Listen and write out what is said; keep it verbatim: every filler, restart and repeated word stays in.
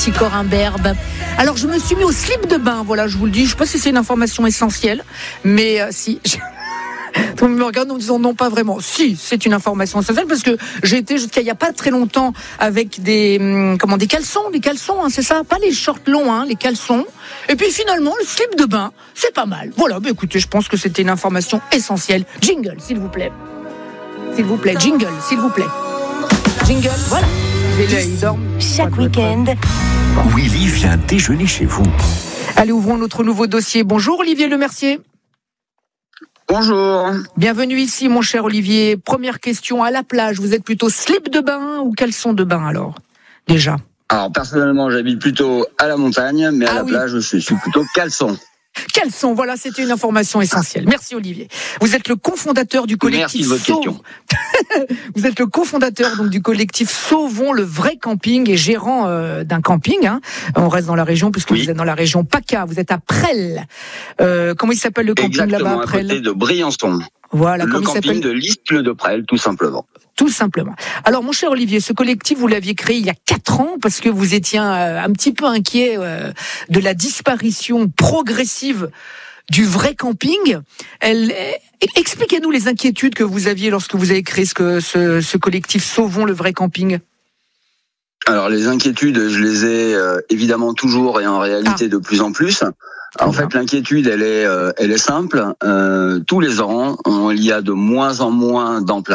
petit corps imberbe. Alors je me suis mis au slip de bain, voilà, je vous le dis. Je ne sais pas si c'est une information essentielle, mais euh, si... Tout le monde me regarde en me disant non, pas vraiment. Si, c'est une information essentielle parce que j'ai été jusqu'à il n'y a pas très longtemps avec des hum, comment des caleçons, des caleçons, hein, c'est ça, pas les shorts longs, hein, les caleçons. Et puis finalement, le slip de bain, c'est pas mal. Voilà, bah écoutez, je pense que c'était une information essentielle. Jingle, s'il vous plaît. S'il vous plaît, jingle, s'il vous plaît. Jingle, voilà. J'ai l'œil, il dort. Chaque week-end, Willy vient déjeuner chez vous. Allez, ouvrons notre nouveau dossier. Bonjour Olivier Lemercier. Bonjour. Bienvenue ici, mon cher Olivier. Première question, à la plage, vous êtes plutôt slip de bain ou caleçon de bain alors? Déjà. Alors personnellement, j'habite plutôt à la montagne, mais à Ah la oui. plage, je suis plutôt caleçon. Caleçon, voilà, c'était une information essentielle. Merci Olivier. Vous êtes le cofondateur du collectif Merci de votre Sauve- question. Vous êtes le cofondateur donc du collectif Sauvons le vrai camping et gérant euh, d'un camping. Hein. On reste dans la région puisque Oui. vous êtes dans la région PACA. Vous êtes à Presles. Euh, comment il s'appelle le camping Exactement, là-bas à à côté Presles? de Briançon. Voilà, Le comment il camping s'appelle? de l'Isle de Presles, tout simplement. Tout simplement. Alors, mon cher Olivier, ce collectif, vous l'aviez créé il y a quatre ans parce que vous étiez un, un petit peu inquiet euh, de la disparition progressive du vrai camping. Elle, euh, expliquez-nous les inquiétudes que vous aviez lorsque vous avez créé ce, ce, ce collectif Sauvons le vrai camping. Alors les inquiétudes, je les ai euh, évidemment toujours et en réalité Ah. de plus en plus. En Bien. fait, l'inquiétude, elle est, euh, elle est simple. Euh, tous les ans, on- il y a de moins en moins d'emplacements.